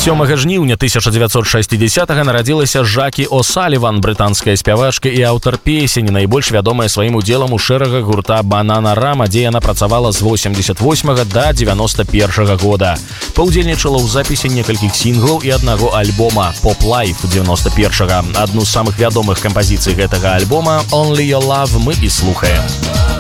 7 жніўня 1960-го нарадзілася Жакі О'Саліван, брытанская спявачка і аўтар песень, найбольш вядомая сваім удзелам у шэрагах гурта Бананарама, дзе яна працавала з 88 да 91 года. Паўдзельнічала ў запісе некалькіх сінглаў і аднаго альбома «Pop Life» 91-го. Адну з самых вядомых кампазіцый гэтага альбома «Only Your Love» мы і слухаем.